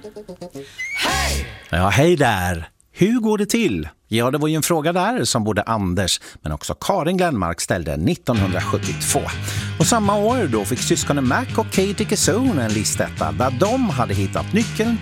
Ja, hej där! Hur går det till? Ja, det var ju en fråga där som både Anders men också Karin Glenmark ställde 1972. Och samma år då fick syskonen Mac och Katie Kazone en listetta där de hade hittat nyckeln